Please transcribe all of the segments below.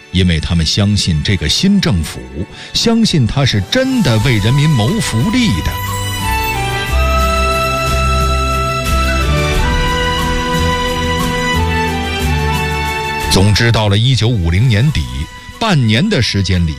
因为他们相信这个新政府，相信他是真的为人民谋福利的。总之，到了1950年底，半年的时间里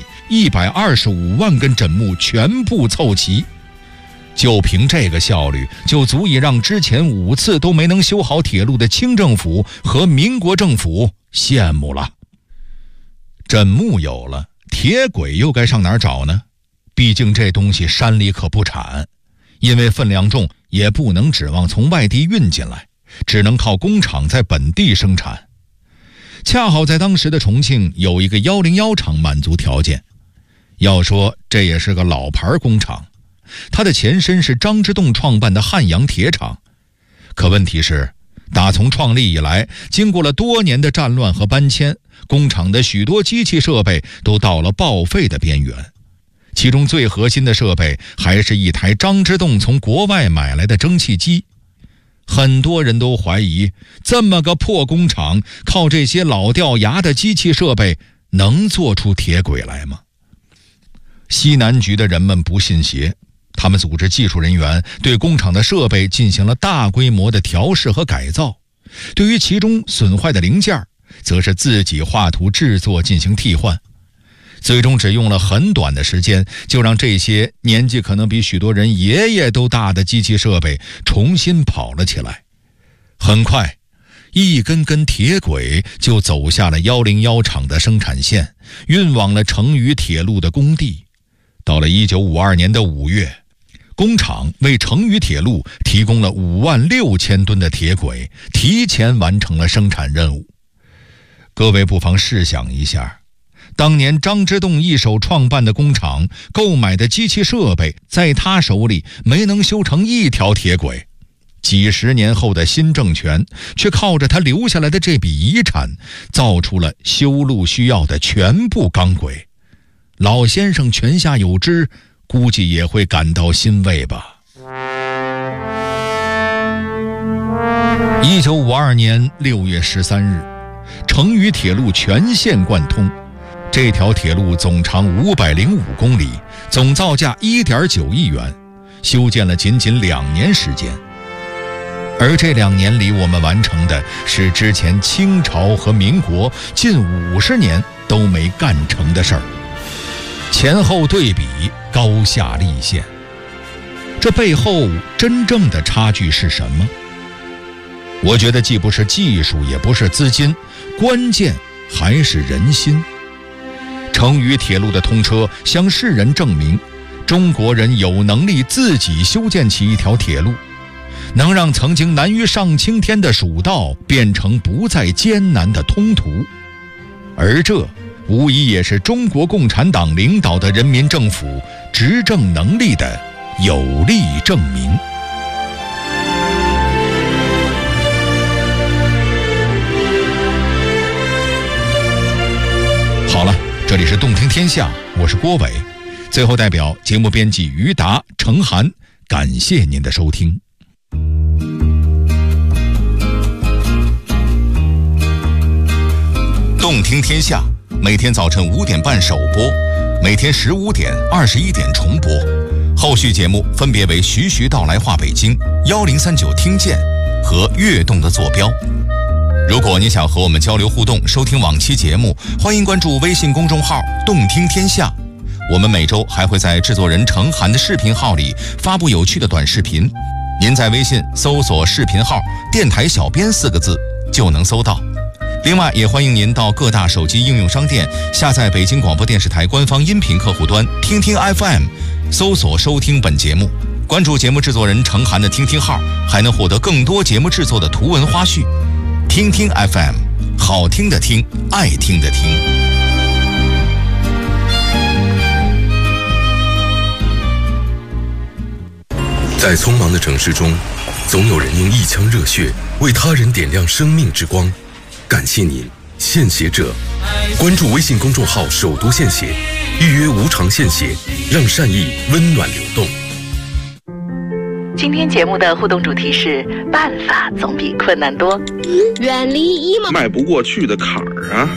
，125万根枕木全部凑齐。就凭这个效率，就足以让之前5次都没能修好铁路的清政府和民国政府羡慕了。枕木有了，铁轨又该上哪儿找呢？毕竟这东西山里可不产，因为分量重，也不能指望从外地运进来，只能靠工厂在本地生产。恰好在当时的重庆有一个101厂满足条件。要说这也是个老牌工厂，它的前身是张之洞创办的汉阳铁厂。可问题是，打从创立以来，经过了多年的战乱和搬迁，工厂的许多机器设备都到了报废的边缘。其中最核心的设备还是一台张之洞从国外买来的蒸汽机。很多人都怀疑，这么个破工厂，靠这些老掉牙的机器设备能做出铁轨来吗？西南局的人们不信邪，他们组织技术人员对工厂的设备进行了大规模的调试和改造，对于其中损坏的零件，则是自己画图制作进行替换。最终只用了很短的时间，就让这些年纪可能比许多人爷爷都大的机器设备重新跑了起来。很快，一根根铁轨就走下了101厂的生产线，运往了成渝铁路的工地。到了1952年的5月，工厂为成渝铁路提供了56000吨的铁轨，提前完成了生产任务。各位不妨试想一下，当年张之洞一手创办的工厂购买的机器设备，在他手里没能修成一条铁轨。几十年后的新政权却靠着他留下来的这笔遗产，造出了修路需要的全部钢轨。老先生泉下有知，估计也会感到欣慰吧。1952年6月13日，成渝铁路全线贯通。这条铁路总长505公里，总造价1.9亿元，修建了仅仅2年时间。而这2年里，我们完成的是之前清朝和民国近50年都没干成的事儿。前后对比，高下立现。这背后真正的差距是什么？我觉得既不是技术，也不是资金，关键还是人心。成渝铁路的通车，向世人证明，中国人有能力自己修建起一条铁路，能让曾经难于上青天的蜀道变成不再艰难的通途。而这无疑也是中国共产党领导的人民政府执政能力的有力证明。好了，这里是动听天下，我是郭伟。最后代表节目编辑于达、程涵，感谢您的收听。动听天下每天早晨5点半首播，每天15点、21点重播。后续节目分别为徐徐道来话北京、1039听见和跃动的坐标。如果你想和我们交流互动，收听往期节目，欢迎关注微信公众号动听天下。我们每周还会在制作人程涵的视频号里发布有趣的短视频，您在微信搜索视频号电台小编4个字就能搜到。另外也欢迎您到各大手机应用商店下载北京广播电视台官方音频客户端听听 FM， 搜索收听本节目，关注节目制作人程涵的听听号，还能获得更多节目制作的图文花絮。听听 FM， 好听的听，爱听的听。 在匆忙的城市中，总有人用一腔热血为他人点亮生命之光。感谢您，献血者。关注微信公众号首都献血，预约无偿献血，让善意温暖流动。 今天节目的互动主题是办法总比困难多。 远离emo， 迈不过去的坎儿啊。